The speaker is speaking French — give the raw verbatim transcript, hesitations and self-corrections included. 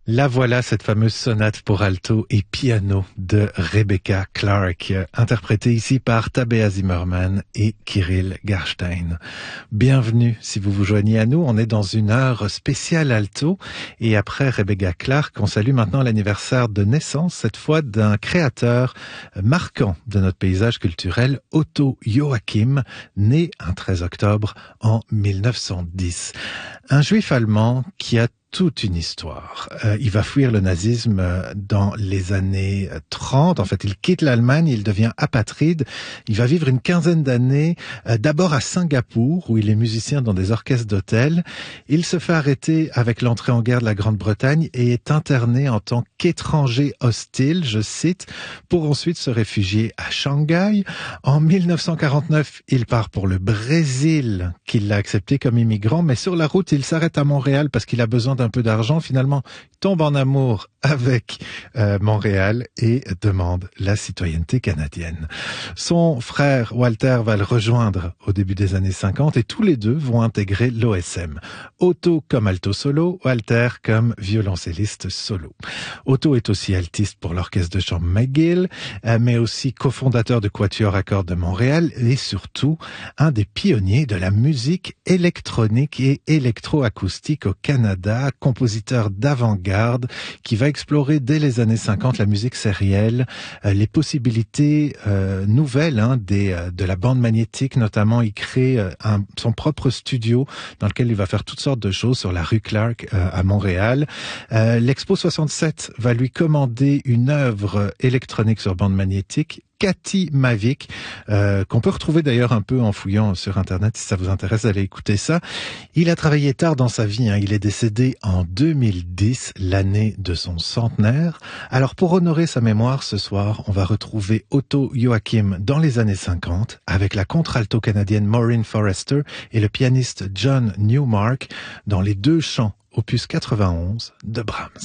La voilà, cette fameuse sonate pour alto et piano de Rebecca Clark, interprétée ici par Tabea Zimmerman et Kirill Garstein. Bienvenue si vous vous joignez à nous, on est dans une heure spéciale alto et après Rebecca Clark, on salue maintenant l'anniversaire de naissance, cette fois d'un créateur marquant de notre paysage culturel, Otto Joachim, né un treize octobre en mille neuf cent dix. Un juif allemand qui a toute une histoire. Euh, il va fuir le nazisme dans les années trente. En fait, il quitte l'Allemagne, il devient apatride. Il va vivre une quinzaine d'années, euh, d'abord à Singapour, où il est musicien dans des orchestres d'hôtel. Il se fait arrêter avec l'entrée en guerre de la Grande-Bretagne et est interné en tant qu'étranger hostile, je cite, pour ensuite se réfugier à Shanghai. En mille neuf cent quarante-neuf, il part pour le Brésil, qu'il l'a accepté comme immigrant, mais sur la route, il s'arrête à Montréal parce qu'il a besoin d'un un peu d'argent, finalement tombe en amour avec euh, Montréal et demande la citoyenneté canadienne. Son frère Walter va le rejoindre au début des années cinquante et tous les deux vont intégrer l'O S M. Otto comme alto solo, Walter comme violoncelliste solo. Otto est aussi altiste pour l'orchestre de chambre McGill, euh, mais aussi cofondateur de Quatuor à cordes de Montréal et surtout un des pionniers de la musique électronique et électroacoustique au Canada, compositeur d'avant-garde qui va explorer dès les années cinquante la musique sérielle, euh, les possibilités euh, nouvelles hein, des, euh, de la bande magnétique, notamment il crée euh, un, son propre studio dans lequel il va faire toutes sortes de choses sur la rue Clark euh, à Montréal. Euh, L'Expo soixante-sept va lui commander une œuvre électronique sur bande magnétique, Cathy Mavic, euh, qu'on peut retrouver d'ailleurs un peu en fouillant sur Internet, si ça vous intéresse d'aller écouter ça. Il a travaillé tard dans sa vie, hein. Il est décédé en deux mille dix, l'année de son centenaire. Alors pour honorer sa mémoire, ce soir, on va retrouver Otto Joachim dans les années cinquante, avec la contre-alto canadienne Maureen Forrester et le pianiste John Newmark dans les deux chants opus quatre-vingt-onze de Brahms.